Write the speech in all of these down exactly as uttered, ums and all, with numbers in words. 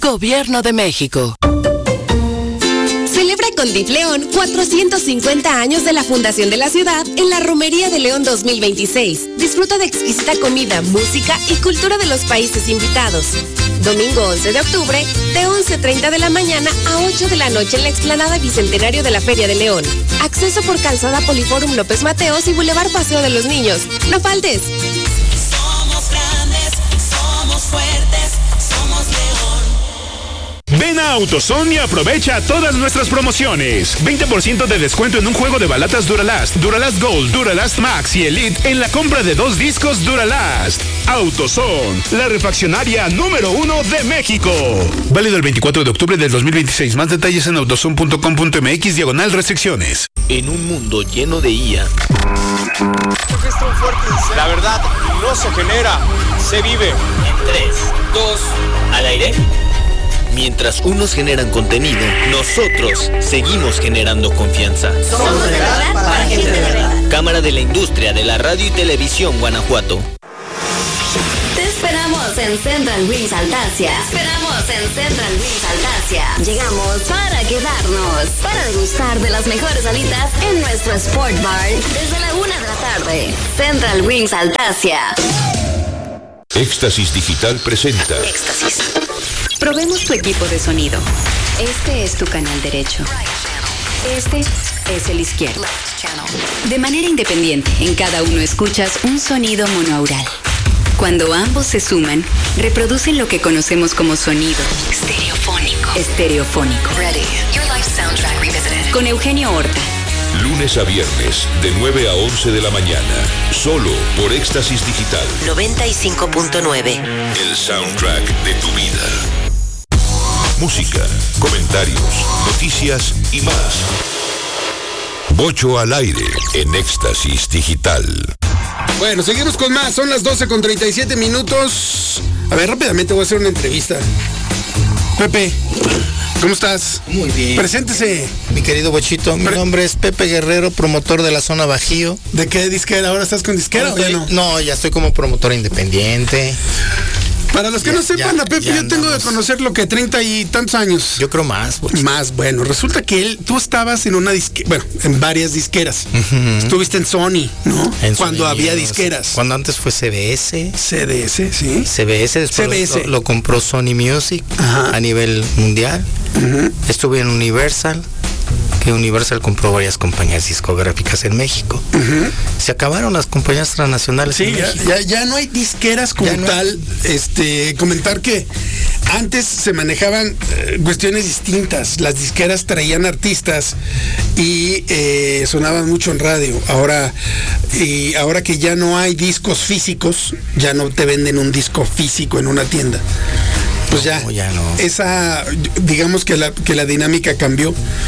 Gobierno de México. Celebra con D I F León cuatrocientos cincuenta años de la fundación de la ciudad en la Romería de León dos mil veintiséis. Disfruta de exquisita comida, música y cultura de los países invitados. Domingo once de octubre, de once treinta de la mañana a ocho de la noche en la explanada Bicentenario de la Feria de León. Acceso por Calzada Poliforum López Mateos y Boulevard Paseo de los Niños. ¡No faltes! Somos grandes, somos fuertes, somos León. Ven a AutoZone y aprovecha todas nuestras promociones. veinte por ciento de descuento en un juego de balatas Duralast, Duralast Gold, Duralast Max y Elite en la compra de dos discos Duralast. AutoZone, la refaccionaria número uno de México. Válido el veinticuatro de octubre del dos mil veintiséis. Más detalles en autozone punto com punto m x diagonal restricciones. En un mundo lleno de I A. La verdad no se genera, se vive. En tres, dos, al aire. Mientras unos generan contenido, nosotros seguimos generando confianza. Somos de verdad para gente de verdad. Cámara de la Industria de la Radio y Televisión Guanajuato. Te esperamos en Central Wings Altasia. Te esperamos en Central Wings Altasia. Llegamos para quedarnos, para degustar de las mejores alitas en nuestro Sport Bar desde la una de la tarde. Central Wings Altasia. Éxtasis Digital presenta. Éxtasis. Probemos tu equipo de sonido. Este es tu canal derecho. Este es el izquierdo. De manera independiente, en cada uno escuchas un sonido monoaural. Cuando ambos se suman, reproducen lo que conocemos como sonido estereofónico. Estereofónico. Ready. Your life soundtrack revisited. Con Eugenio Horta. Lunes a viernes, de nueve a once de la mañana. Solo por Éxtasis Digital. noventa y cinco punto nueve. El soundtrack de tu vida. Música, comentarios, noticias y más. Bocho al aire en Éxtasis Digital. Bueno, seguimos con más. Son las doce con treinta y siete minutos. A ver, rápidamente voy a hacer una entrevista. Pepe, ¿cómo estás? Muy bien. Preséntese. Mi querido Bochito, mi Pre- nombre es Pepe Guerrero, promotor de la zona Bajío. ¿De qué disquera? ¿Ahora estás con disquera o ya no? No, ya estoy como promotor independiente. Para los que ya, no sepan, ya, a Pepe yo tengo de conocerlo que treinta y tantos años. Yo creo más. Bochito. Más, bueno, resulta que él, tú estabas en una disquera, bueno, en varias disqueras. Uh-huh. Estuviste en Sony, ¿no? En cuando Sony, había disqueras. Cuando antes fue C B S. C D S, sí. C B S, después C B S. Lo, lo compró Sony Music. Ajá. A nivel mundial. Uh-huh. Estuve en Universal, que Universal compró varias compañías discográficas en México. Uh-huh. Se acabaron las compañías transnacionales. Sí, en ya, México. ya, ya no hay disqueras como no tal. Hay... Este, comentar que antes se manejaban eh, cuestiones distintas. Las disqueras traían artistas y eh, sonaban mucho en radio. Ahora, y ahora que ya no hay discos físicos, ya no te venden un disco físico en una tienda. Pues ya, no, ya no. Esa, digamos que la, que la dinámica cambió.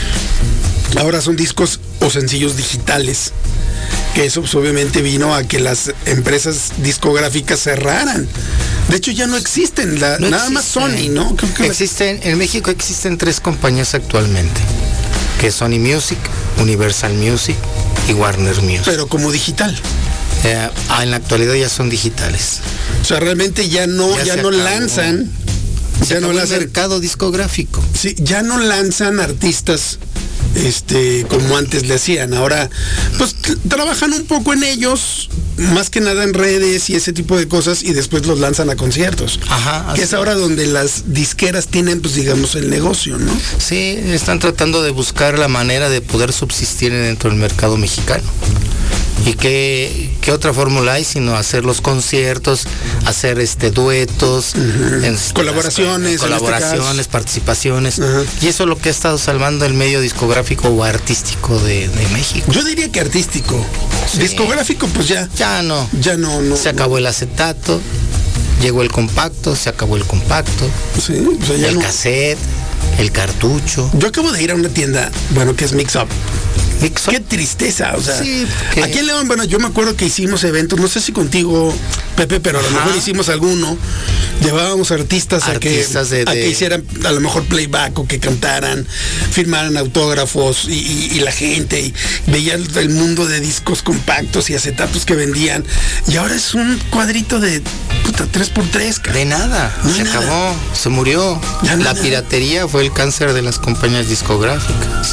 Ahora son discos o sencillos digitales, que eso pues, obviamente vino a que las empresas discográficas cerraran. De hecho ya no existen, la, no nada existen. Más Sony, ¿no? Creo que existen, en México existen tres compañías actualmente, que es Sony Music, Universal Music y Warner Music. Pero como digital. Eh, ah, en la actualidad ya son digitales. O sea, realmente ya no, ya, ya no acabó. lanzan. Se ya no lanzan el mercado discográfico. Sí, ya no lanzan artistas este como antes le hacían. Ahora pues t- trabajan un poco en ellos, más que nada en redes y ese tipo de cosas, y después los lanzan a conciertos. Ajá. Que es ahora donde las disqueras tienen, pues digamos, el negocio, ¿no? Sí, están tratando de buscar la manera de poder subsistir dentro del mercado mexicano. ¿Y qué, qué otra fórmula hay sino hacer los conciertos, hacer este duetos, uh-huh. en, colaboraciones, las, colaboraciones, este participaciones? Uh-huh. Y eso es lo que ha estado salvando el medio discográfico o artístico de, de México. Yo diría que artístico. Sí. Discográfico, pues ya. Ya no. Ya no, no. Se acabó no. el acetato, llegó el compacto, se acabó el compacto. Sí, o sea, ya el no. cassette, el cartucho. Yo acabo de ir a una tienda, bueno, que es Mix Up, Dixon. Qué tristeza, o sea. Sí, porque... Aquí en León, bueno, yo me acuerdo que hicimos eventos, no sé si contigo, Pepe, pero a lo Ajá. mejor hicimos alguno. Llevábamos artistas, Artistas a, que, de, de... a que hicieran a lo mejor playback o que cantaran, firmaran autógrafos y, y, y la gente y veía el, el mundo de discos compactos y acetatos que vendían. Y ahora es un cuadrito de puta tres por tres, cara. De nada, no se nada. acabó, se murió. Ya La nada. piratería fue el cáncer de las compañías discográficas.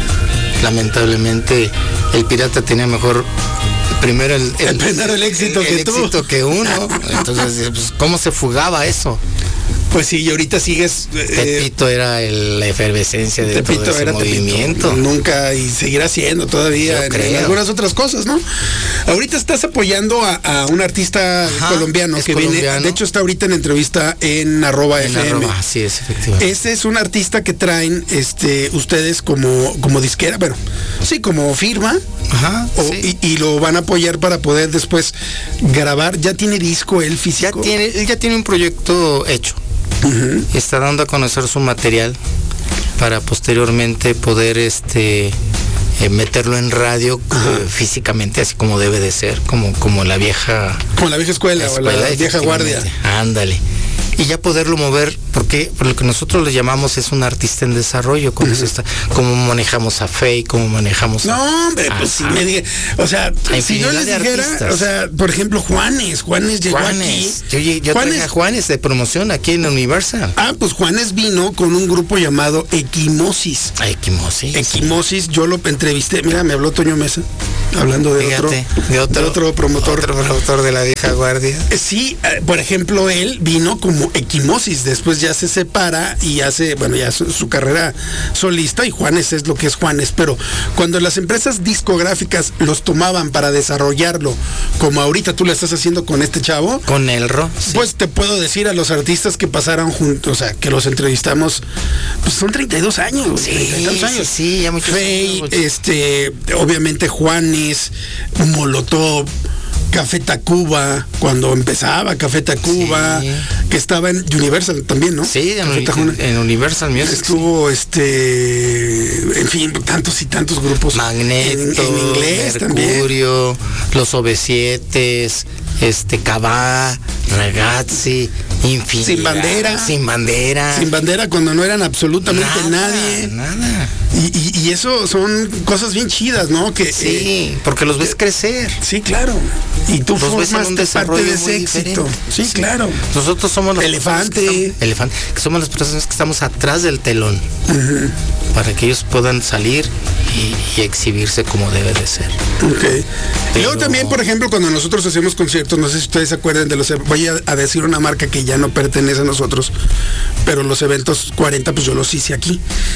Lamentablemente el pirata tenía mejor primero el, el, primero el éxito el, que el tú. éxito que uno. Entonces, pues, ¿cómo se fugaba eso? Pues sí, y ahorita sigues. Eh, Tepito era el, la efervescencia de Tepito todo ese era movimiento. Tepito, nunca, y seguirá siendo todavía en, en algunas otras cosas, ¿no? Ahorita estás apoyando a, a un artista Ajá, colombiano que colombiano. viene, de hecho está ahorita en entrevista en arroba en F M. Arroba, sí, es efectivamente. Este es un artista que traen este ustedes como, como disquera, bueno, sí, como firma. Ajá, o, sí. y, y lo van a apoyar para poder después grabar. ¿Ya tiene disco él físico? Ya tiene, él ya tiene un proyecto hecho. Uh-huh. Está dando a conocer su material para posteriormente poder este eh, meterlo en radio uh-huh. eh, físicamente, así como debe de ser, como, como la vieja como la vieja escuela, escuela o la vieja guardia. Ándale. Y ya poderlo mover, porque por lo que nosotros le llamamos es un artista en desarrollo, como, uh-huh. se está, como manejamos a Faye, como manejamos no, a... No, hombre, a, pues si me diga, o sea, si yo les dijera, artistas. O sea, por ejemplo, Juanes, Juanes llegó Juanes. aquí. Yo, yo Juanes, traje a Juanes de promoción aquí en Universal. Ah, pues Juanes vino con un grupo llamado Equimosis. Ah, Equimosis. Equimosis, yo lo entrevisté, mira, me habló Toño Mesa, hablando de, Fíjate, otro, de otro, de otro promotor. Otro promotor de la vieja guardia. Sí, eh, por ejemplo, él vino como Equimosis, después ya se separa y hace, bueno, ya su, su carrera solista, y Juanes es lo que es Juanes, pero cuando las empresas discográficas los tomaban para desarrollarlo, como ahorita tú lo estás haciendo con este chavo, con Elro, sí. Pues te puedo decir a los artistas que pasaron juntos, o sea, que los entrevistamos, pues son treinta y dos años, sí, treinta y dos años. Sí, sí, ya muchos Faye, años. este, obviamente Juanes, Molotov, Café Tacuba, cuando empezaba Café Tacuba, sí. que estaba en Universal también, ¿no? Sí, en, en, en Universal Music. Estuvo, sí. este, en fin, tantos y tantos grupos. Magneto, en, en inglés Mercurio, también. Los O V siete, este, Cabá, Ragazzi, Infinidad. Sin bandera. Sin bandera. Sin bandera cuando no eran absolutamente nada, nadie. Nada. Y, y, y eso son cosas bien chidas, ¿no? Que, sí, eh, porque los ves crecer. Sí, claro. Y tú los formaste parte de ese éxito. Sí, sí, claro. Nosotros somos los Elefante. Que estamos, elefante. Que somos las personas que estamos atrás del telón. Uh-huh. Para que ellos puedan salir y, y exhibirse como debe de ser. Ok. Pero... Y luego también, por ejemplo, cuando nosotros hacemos conciertos, no sé si ustedes se acuerdan de los... Voy a, a decir una marca que ya no pertenece a nosotros, pero los eventos cuarenta, pues yo los hice aquí.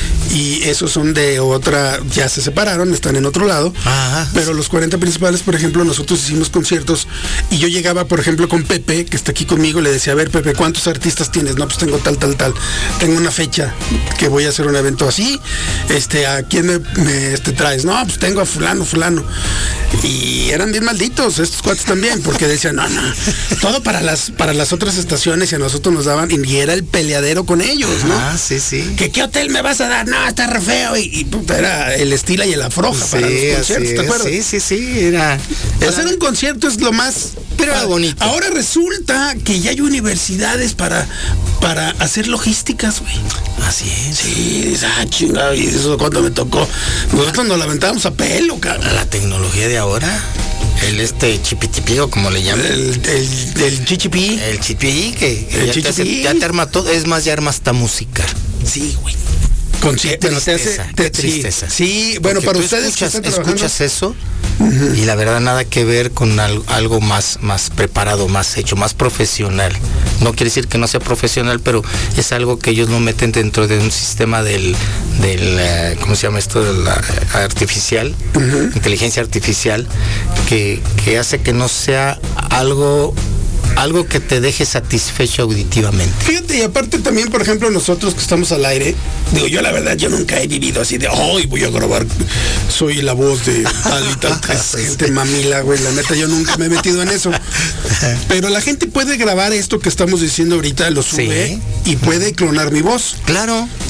Y esos son de otra... Ya se separaron, están en otro lado. Ajá. Pero los cuarenta principales, por ejemplo, nosotros hicimos conciertos y yo llegaba, por ejemplo, con Pepe, que está aquí conmigo, le decía, a ver, Pepe, ¿cuántos artistas tienes? No, pues tengo tal, tal, tal. Tengo una fecha que voy a hacer un evento así. Este, ¿a quién me, me este, traes? No, pues tengo a fulano, fulano. Y eran bien malditos estos cuates también, porque decían, no, no, todo para las, para las otras estaciones, y a nosotros nos daban, y era el peleadero con ellos, ¿no? Ah, sí, sí. ¿Que qué hotel me vas a dar? No, está re feo. Y, y puta, era el Estila y el Afroja, sí, para los conciertos, ¿te acuerdas? Sí, sí, sí, era, era... Hacer un concierto es lo más... Pero era bonito. Ahora resulta que ya hay universidades para, para hacer logísticas, güey. Así es. Sí, ah, chingada, y eso cuando me tocó. Nosotros nos la aventábamos a pelo, cara. La tecnología de ahora, el este chipitipío, como le llaman. El, el, el chichipí. El chipí, que, que el ya, chichipí. Te hace, ya te arma todo, es más, ya arma hasta música. Sí, güey. Con qué bueno, tristeza, te hace, te, qué tristeza. Sí, sí bueno, porque para tú ustedes escuchas, que están escuchas eso uh-huh. y la verdad nada que ver con algo, algo más, más preparado, más hecho, más profesional. No quiere decir que no sea profesional, pero es algo que ellos no meten dentro de un sistema del, del uh, ¿cómo se llama esto? De la, uh, artificial, uh-huh. inteligencia artificial, que, que hace que no sea algo algo que te deje satisfecho auditivamente. Fíjate, y aparte también, por ejemplo, nosotros que estamos al aire, digo, yo la verdad, yo nunca he vivido así de, hoy voy a grabar, soy la voz de tal y tal, gente mamila, güey, la neta, yo nunca me he metido en eso. Pero la gente puede grabar esto que estamos diciendo ahorita, lo sube, sí. y puede clonar mi voz. Claro.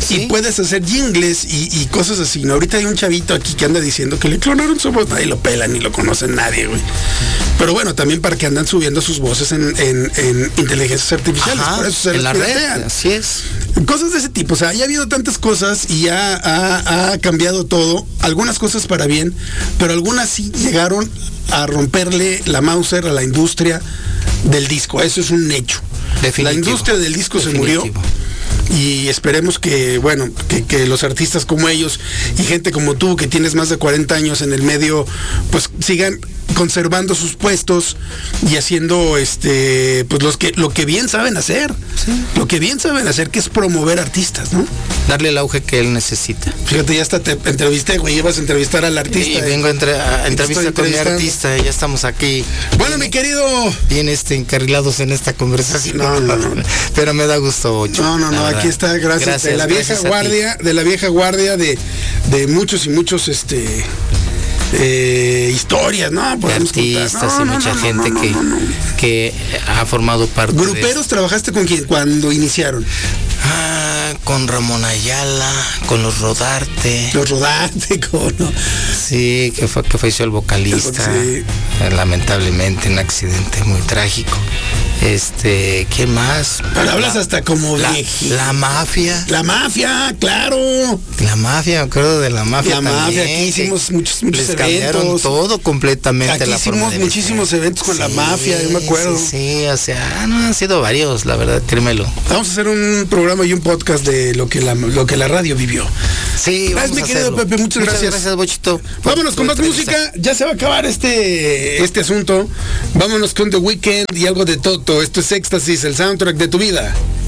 ¿Sí? Y puedes hacer jingles y, y cosas así. ¿No? Ahorita hay un chavito aquí que anda diciendo que le clonaron su voz. Nadie lo pela ni lo conoce nadie, güey. Pero bueno, también para que andan subiendo sus voces en, en, en inteligencias artificiales. Ajá, por eso se en la piratean. red, así es. Cosas de ese tipo. O sea, ya ha habido tantas cosas y ya ha, ha cambiado todo. Algunas cosas para bien, pero algunas sí llegaron a romperle la Mauser a la industria del disco. Eso es un hecho. Definitivo. La industria del disco Definitivo. se murió. Y esperemos que, bueno, que, que los artistas como ellos y gente como tú, que tienes más de cuarenta años en el medio, pues sigan conservando sus puestos y haciendo este pues los que lo que bien saben hacer. Sí. Lo que bien saben hacer, que es promover artistas, ¿no? Darle el auge que él necesita. Fíjate, ya hasta te entrevisté, güey, ibas a entrevistar al artista. Y vengo a, entre, a entrevista con mi artista, ya estamos aquí. Bueno, bien, mi querido. Bien este, encarrilados en esta conversación. No, no, no. Pero me da gusto, Ocho. No, no, no, aquí está, gracias. gracias de la vieja guardia, de la vieja guardia de, de muchos y muchos este Eh, historias, ¿no? De artistas no, y mucha no, no, gente no, no, que, no, no. que ha formado parte. ¿Gruperos de... trabajaste con quién cuando iniciaron? Ah, con Ramón Ayala, con los Rodarte. Los Rodarte, ¿cómo no? Sí, que fue que falleció el vocalista. Sí. Lamentablemente, un accidente muy trágico. Este, ¿qué más? Pero hablas hasta como la, viejito. La mafia. La mafia, claro. La mafia, me acuerdo de la mafia. La también, mafia, aquí hicimos muchos, muchos les eventos. Todo completamente. Aquí la hicimos forma muchísimos eventos con sí, la mafia, yo me acuerdo. Sí, sí, o sea, no han sido varios, la verdad, créemelo. Vamos a hacer un programa y un podcast de lo que la, lo que la radio vivió. Sí, gracias, mi querido hacerlo. Pepe, muchas, muchas gracias. gracias, Bochito. Vámonos con más música, ya se va a acabar este, este asunto. Vámonos con The Weeknd y algo de Toto. Esto es Éxtasis, el soundtrack de tu vida.